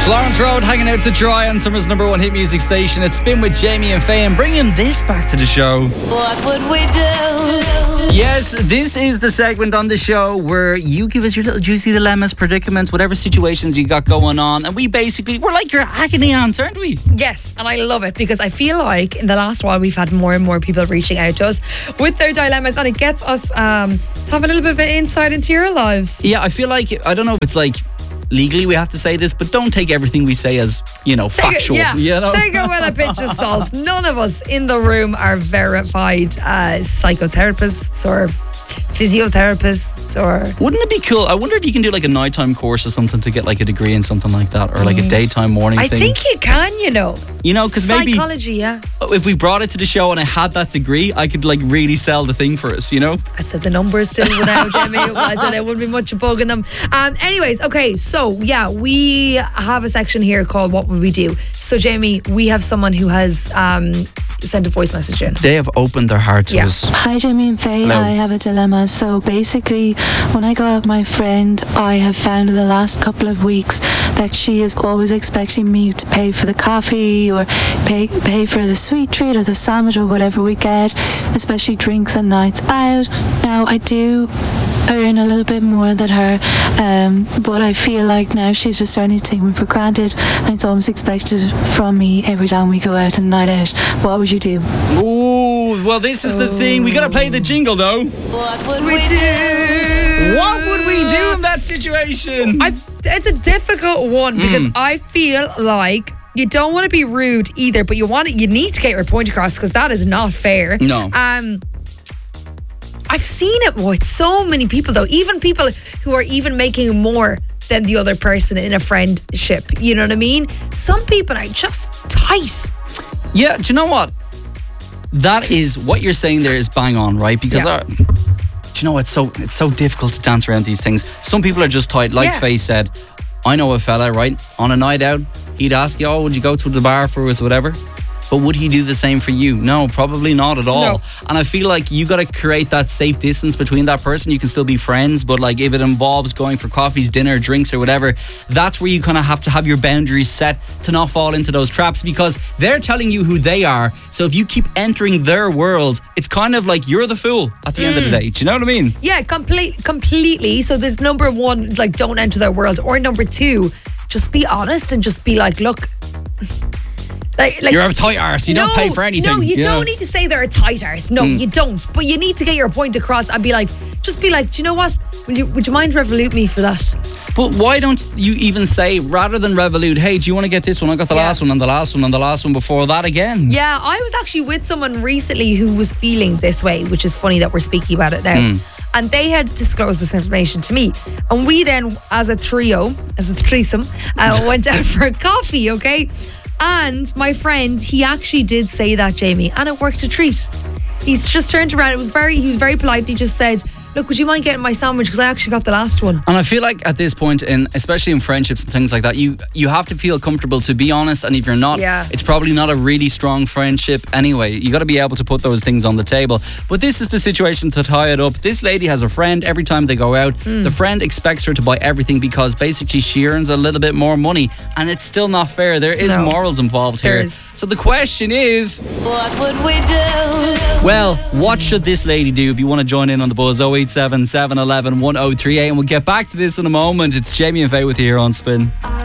Florence Road hanging out to dry on Summer's number one hit music station. It's Spin with Jamie and Faye and bringing this back to the show. What would we do? Yes, this is the segment on the show where you give us your little juicy dilemmas, predicaments, whatever situations you got going on, and we're like your agony aunts, aren't we? Yes, and I love it because I feel like in the last while we've had more and more people reaching out to us with their dilemmas, and it gets us to have a little bit of an insight into your lives. Yeah, I feel like, I don't know if it's like legally we have to say this, but don't take everything we say as, factual. Take it with a pinch of salt. None of us in the room are verified psychotherapists or physiotherapists or... Wouldn't it be cool? I wonder if you can do like a nighttime course or something to get like a degree in something like that, or like a daytime morning thing. I think you can, because maybe psychology, yeah. If we brought it to the show and I had that degree, I could like really sell the thing for us, I'd say the numbers still would out, Jamie. I'd say there wouldn't be much bugging them. Anyways, okay, so yeah, we have a section here called What Would We Do? So Jamie, we have someone who has sent a voice message in. They have opened their heart to us. Hi Jamie and Faye. Hello. I have a dilemma. So basically, when I go out with my friend, I have found in the last couple of weeks that she is always expecting me to pay for the coffee or pay for the sweet treat or the sandwich or whatever we get, especially drinks and nights out. Now I do earn a little bit more than her, but I feel like now she's just starting to take me for granted, and it's almost expected from me every time we go out and night out. What would you do? Ooh, well, this is the thing. We gotta play the jingle though. What would we do? What would we do in that situation? It's a difficult one because I feel like you don't want to be rude either, but you need to get your point across because that is not fair. No. I've seen it with so many people though, even people who are even making more than the other person in a friendship. You know what I mean? Some people are just tight. Yeah, do you know what? That is what you're saying there is bang on, right? Because do you know, it's so difficult to dance around these things. Some people are just tight. Like Faye said, I know a fella, right? On a night out, he'd ask you, would you go to the bar for us or whatever? But would he do the same for you? No, probably not at all. No. And I feel like you got to create that safe distance between that person. You can still be friends, but like if it involves going for coffees, dinner, drinks or whatever, that's where you kind of have to have your boundaries set to not fall into those traps, because they're telling you who they are. So if you keep entering their world, it's kind of like you're the fool at the end of the day. Do you know what I mean? Yeah, completely. So there's number one, like don't enter their world, or number two, just be honest and just be like, look, like you're a tight arse. You don't pay for anything. No, you don't need to say they're a tight arse. No, you don't. But you need to get your point across and be like, do you know what? Would you mind Revolut me for that? But why don't you even say, rather than Revolut, hey, do you want to get this one? I got the last one and the last one and the last one before that again. Yeah, I was actually with someone recently who was feeling this way, which is funny that we're speaking about it now. And they had disclosed this information to me. And we then, as a threesome, went out for a coffee, okay? And my friend, he actually did say that, Jamie, and it worked a treat. He's just turned around. He was very polite. He just said, look, would you mind getting my sandwich? Because I actually got the last one. And I feel like at this point, especially in friendships and things like that, you have to feel comfortable to be honest. And if you're not, it's probably not a really strong friendship anyway. You got to be able to put those things on the table. But this is the situation to tie it up. This lady has a friend. Every time they go out, the friend expects her to buy everything because basically she earns a little bit more money. And it's still not fair. There is morals involved here. So the question is, what would we do? Well, what should this lady do? If you want to join in on the buzz, 087 711 1038, and we'll get back to this in a moment. It's Jamie and Faye with you here on Spin.